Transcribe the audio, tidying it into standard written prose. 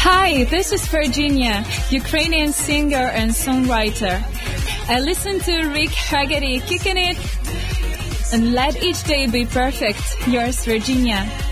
Hi, this is Virginia, Ukrainian singer and songwriter. I listen to Rick Haggerty, Kicking It, and let each day be perfect. Yours, Virginia.